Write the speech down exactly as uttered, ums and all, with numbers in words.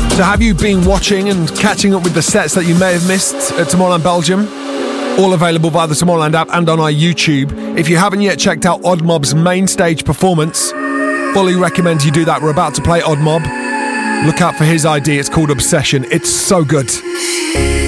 So have you been watching and catching up with the sets that you may have missed at Tomorrowland Belgium? All available via the Tomorrowland app and on our YouTube. If you haven't yet checked out Odd Mob's main stage performance, fully recommend you do that. We're about to play Odd Mob. Look out for his I D. It's called Obsession. It's so good.